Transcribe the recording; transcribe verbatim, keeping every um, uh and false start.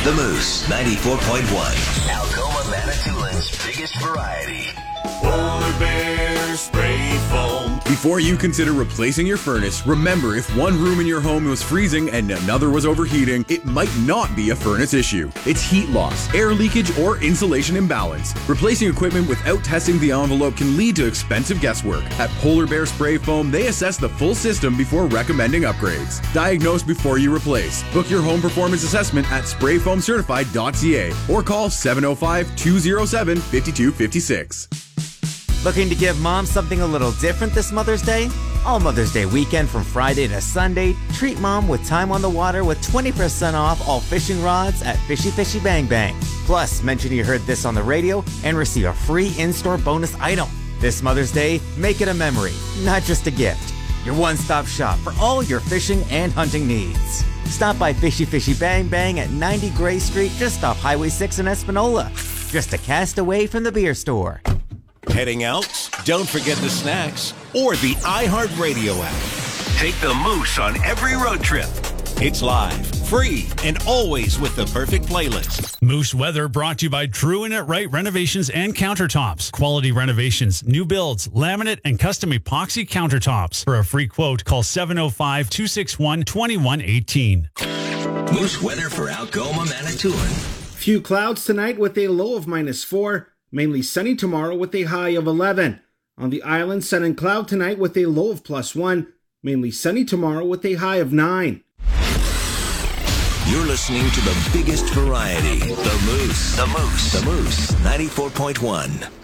The Moose ninety-four point one. Algoma Manitoulин's biggest variety. Polar Bear Spray Foam. Before you consider replacing your furnace, remember if one room in your home was freezing and another was overheating, it might not be a furnace issue. It's heat loss, air leakage, or insulation imbalance. Replacing equipment without testing the envelope can lead to expensive guesswork. At Polar Bear Spray Foam, they assess the full system before recommending upgrades. Diagnose before you replace. Book your home performance assessment at spray foam certified dot c a or call seven oh five, two oh seven, five two five six. Looking to give mom something a little different this Mother's Day? All Mother's Day weekend from Friday to Sunday, treat mom with time on the water with twenty percent off all fishing rods at Fishy Fishy Bang Bang. Plus, mention you heard this on the radio and receive a free in-store bonus item. This Mother's Day, make it a memory, not just a gift. Your one-stop shop for all your fishing and hunting needs. Stop by Fishy Fishy Bang Bang at ninety Gray Street just off Highway six in Espanola. Just a cast away from the beer store. Heading out? Don't forget the snacks or the iHeartRadio app. Take the Moose on every road trip. It's live, free, and always with the perfect playlist. Moose Weather brought to you by True and It Right Renovations and Countertops. Quality renovations, new builds, laminate, and custom epoxy countertops. For a free quote, call seven oh five, two six one, two one one eight. Moose Weather for Algoma, Manitoulin. Few clouds tonight with a low of minus four. Mainly sunny tomorrow with a high of eleven. On the island, sun and cloud tonight with a low of plus one. Mainly sunny tomorrow with a high of nine. You're listening to the biggest variety. The Moose. The Moose. The Moose ninety-four point one.